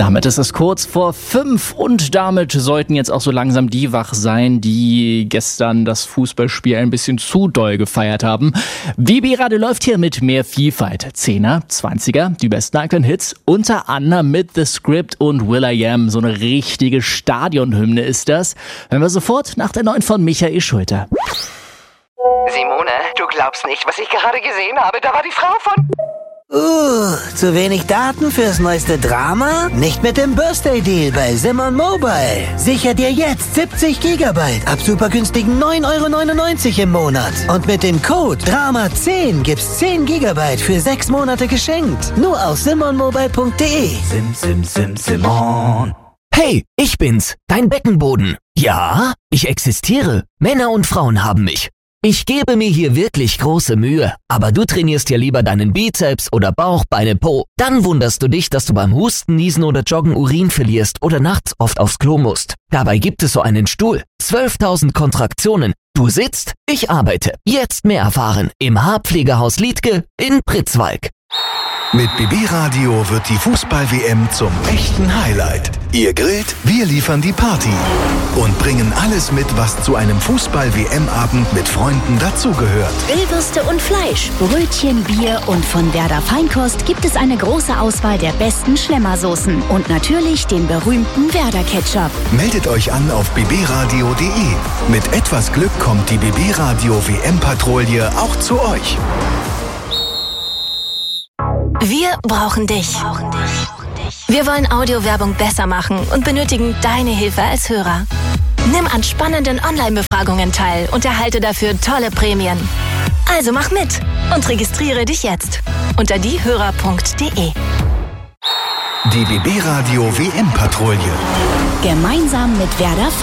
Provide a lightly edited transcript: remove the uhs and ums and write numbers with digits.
Damit ist es kurz vor 5 und damit sollten jetzt auch so langsam die wach sein, die gestern das Fußballspiel ein bisschen zu doll gefeiert haben. BB Radio läuft hier mit mehr Vielfalt. 10er, 20er, die besten aktuellen Hits, unter anderem mit The Script und will.i.am. So eine richtige Stadionhymne ist das. Hören wir sofort nach der neuen von Michael Schulte. Simone, du glaubst nicht, was ich gerade gesehen habe. Da war die Frau von... Zu wenig Daten fürs neueste Drama? Nicht mit dem Birthday-Deal bei Simon Mobile. Sicher dir jetzt 70 GB ab super günstigen 9,99 € im Monat. Und mit dem Code DRAMA10 gibt's 10 GB für 6 Monate geschenkt. Nur auf simonmobile.de. Simon. Hey, ich bin's, dein Beckenboden. Ja, ich existiere. Männer und Frauen haben mich. Ich gebe mir hier wirklich große Mühe, aber du trainierst ja lieber deinen Bizeps oder Bauch, Beine, Po. Dann wunderst du dich, dass du beim Husten, Niesen oder Joggen Urin verlierst oder nachts oft aufs Klo musst. Dabei gibt es so einen Stuhl, 12.000 Kontraktionen. Du sitzt, ich arbeite. Jetzt mehr erfahren im Haarpflegehaus Liedtke in Pritzwalk. Mit BB Radio wird die Fußball-WM zum echten Highlight. Ihr grillt, wir liefern die Party und bringen alles mit, was zu einem Fußball-WM-Abend mit Freunden dazugehört. Grillwürste und Fleisch, Brötchen, Bier und von Werder Feinkost gibt es eine große Auswahl der besten Schlemmersoßen und natürlich den berühmten Werder Ketchup. Meldet euch an auf bbradio.de. Mit etwas Glück kommt die BB Radio WM-Patrouille auch zu euch. Wir brauchen dich. Wir wollen Audiowerbung besser machen und benötigen deine Hilfe als Hörer. Nimm an spannenden Online-Befragungen teil und erhalte dafür tolle Prämien. Also mach mit und registriere dich jetzt unter diehörer.de. Die BB Radio WM-Patrouille. Gemeinsam mit Werder